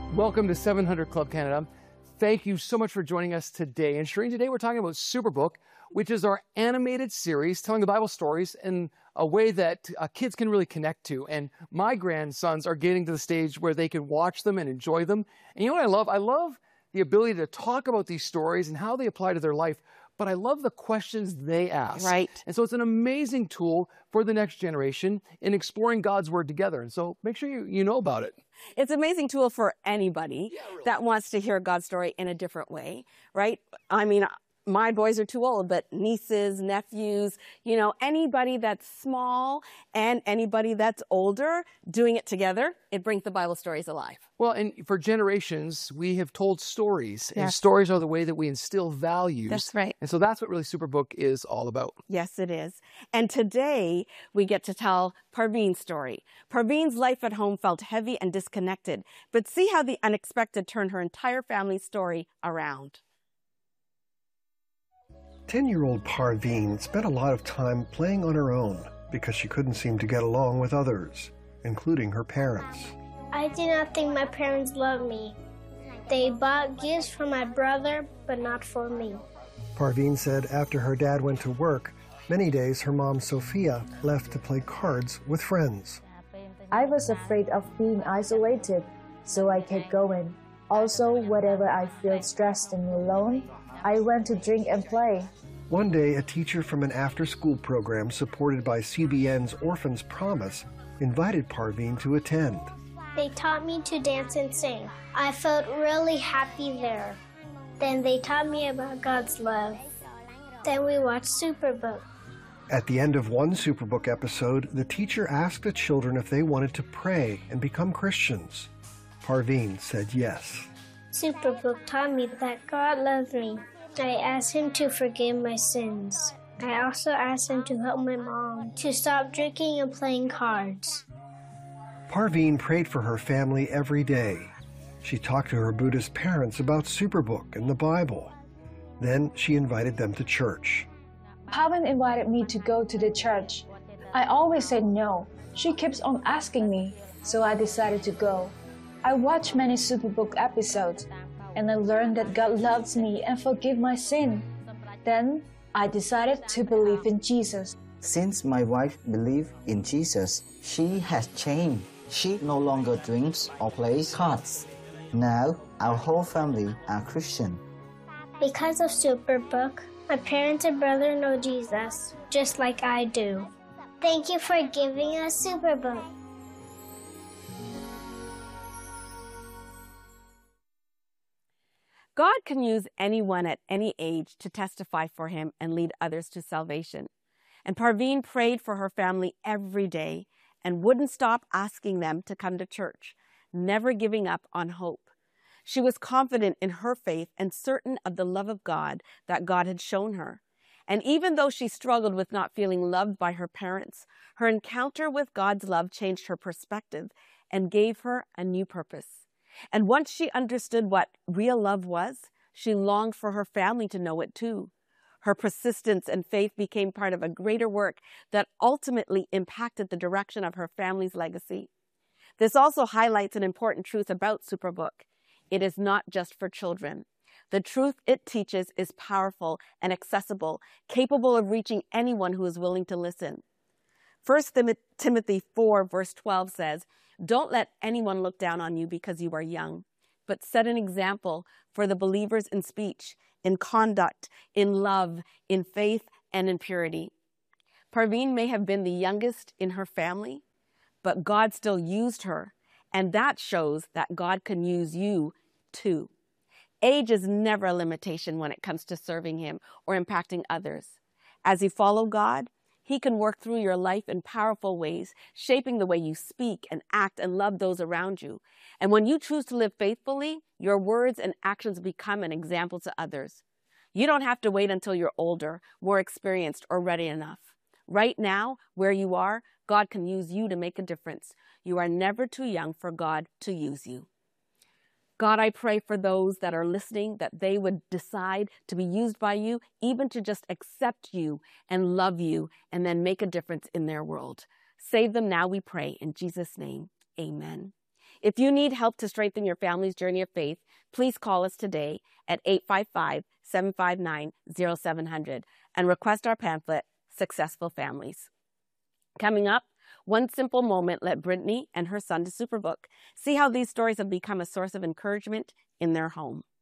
Welcome to 700 Club Canada. Thank you so much for joining us today. And Shireen, today we're talking about Superbook, which is our animated series telling the Bible stories in a way that kids can really connect to. And my grandsons are getting to the stage where they can watch them and enjoy them. And you know what I love? I love the ability to talk about these stories and how they apply to their life, but I love the questions they ask. Right. And so it's an amazing tool for the next generation in exploring God's Word together. And so make sure you know about it. It's an amazing tool for anybody that wants to hear God's story in a different way, right? I mean, my boys are too old, but nieces, nephews, anybody that's small and anybody that's older, doing it together, it brings the Bible stories alive. Well, and for generations, we have told stories, and Yes. stories are the way that we instill values. That's right. And so that's what really Superbook is all about. Yes, it is. And today we get to tell Parveen's story. Parveen's life at home felt heavy and disconnected, but see how the unexpected turned her entire family's story around. 10-year-old Parveen spent a lot of time playing on her own because she couldn't seem to get along with others, including her parents. I did not think my parents loved me. They bought gifts for my brother, but not for me. Parveen said after her dad went to work, many days her mom Sophia left to play cards with friends. I was afraid of being isolated, so I kept going. Also, whenever I feel stressed and alone, I went to drink and play. One day, a teacher from an after-school program supported by CBN's Orphans Promise invited Parveen to attend. They taught me to dance and sing. I felt really happy there. Then they taught me about God's love. Then we watched Superbook. At the end of one Superbook episode, the teacher asked the children if they wanted to pray and become Christians. Parveen said yes. Superbook taught me that God loves me. I asked him to forgive my sins. I also asked him to help my mom to stop drinking and playing cards. Parveen prayed for her family every day. She talked to her Buddhist parents about Superbook and the Bible. Then she invited them to church. Pavan invited me to go to the church. I always said no. She keeps on asking me, so I decided to go. I watched many Superbook episodes, and I learned that God loves me and forgives my sin. Then I decided to believe in Jesus. Since my wife believed in Jesus, she has changed. She no longer drinks or plays cards. Now, our whole family are Christian. Because of Superbook, my parents and brother know Jesus, just like I do. Thank you for giving us Superbook. God can use anyone at any age to testify for him and lead others to salvation. And Parveen prayed for her family every day and wouldn't stop asking them to come to church, never giving up on hope. She was confident in her faith and certain of the love of God that God had shown her. And even though she struggled with not feeling loved by her parents, her encounter with God's love changed her perspective and gave her a new purpose. And once she understood what real love was, she longed for her family to know it too. Her persistence and faith became part of a greater work that ultimately impacted the direction of her family's legacy. This also highlights an important truth about Superbook. It is not just for children. The truth it teaches is powerful and accessible, capable of reaching anyone who is willing to listen. 1 Timothy 4 verse 12 says, "Don't let anyone look down on you because you are young, but set an example for the believers in speech, in conduct, in love, in faith, and in purity." Parveen may have been the youngest in her family, but God still used her, and that shows that God can use you too. Age is never a limitation when it comes to serving him or impacting others. As you follow God, he can work through your life in powerful ways, shaping the way you speak and act and love those around you. And when you choose to live faithfully, your words and actions become an example to others. You don't have to wait until you're older, more experienced, or ready enough. Right now, where you are, God can use you to make a difference. You are never too young for God to use you. God, I pray for those that are listening, that they would decide to be used by you, even to just accept you and love you, and then make a difference in their world. Save them now, we pray. In Jesus' name, amen. If you need help to strengthen your family's journey of faith, please call us today at 855-759-0700 and request our pamphlet, Successful Families. Coming up, One Simple Moment led Brittany and her son to Superbook. See how these stories have become a source of encouragement in their home.